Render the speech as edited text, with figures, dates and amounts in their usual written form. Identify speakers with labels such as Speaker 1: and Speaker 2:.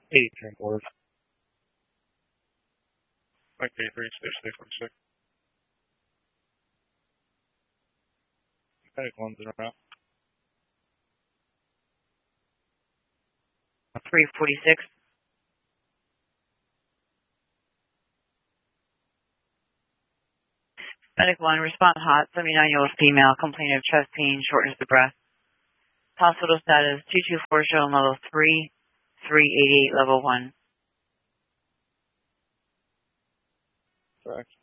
Speaker 1: 83 board. Like 83, stage 46. Medic 1's in around.
Speaker 2: 346. Medic 1, respond hot, 79-year-old female, complaining of chest pain, shortness of breath. Hospital status 224, showing level 3, 388, level 1.
Speaker 1: Correct.